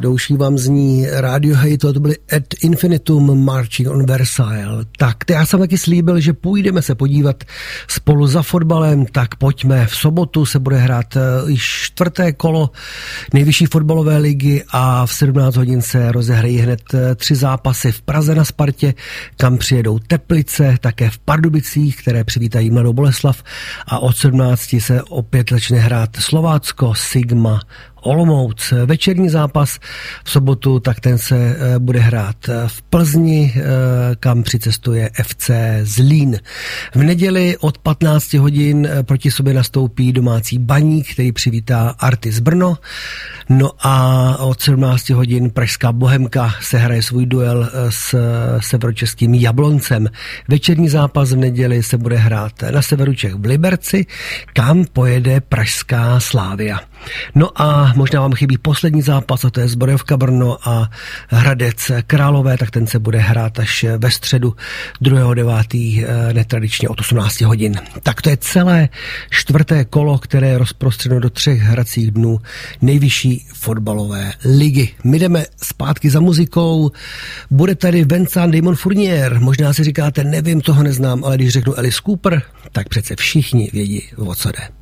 Douší vám zní Radiohead, to byly Ad Infinitum Marching on Versailles. Tak, já jsem taky slíbil, že půjdeme se podívat spolu za fotbalem, tak pojďme. V sobotu se bude hrát již 4. kolo nejvyšší fotbalové ligy a v 17 hodin se rozehrají hned 3 zápasy v Praze na Spartě, kam přijedou Teplice, také v Pardubicích, které přivítají Mladou Boleslav, a od 17 se opět začne hrát Slovácko, Sigma, Olomouc. Večerní zápas v sobotu, tak ten se bude hrát v Plzni, kam přicestuje FC Zlín. V neděli od 15 hodin proti sobě nastoupí domácí Baník, který přivítá Artis Brno. No a od 17 hodin pražská Bohemka se hraje svůj duel s severočeským Jabloncem. Večerní zápas v neděli se bude hrát na severu Čech v Liberci, kam pojede pražská Slavia. No a možná vám chybí poslední zápas, a to je Zbrojovka Brno a Hradec Králové, tak ten se bude hrát až ve středu 2.9. netradičně od 18 hodin. Tak to je celé 4. kolo, které je rozprostřeno do 3 hracích dnů nejvyšší fotbalové ligy. My jdeme zpátky za muzikou. Bude tady Vincent Damon Fournier. Možná si říkáte, nevím, toho neznám, ale když řeknu Alice Cooper, tak přece všichni vědí, o co jde.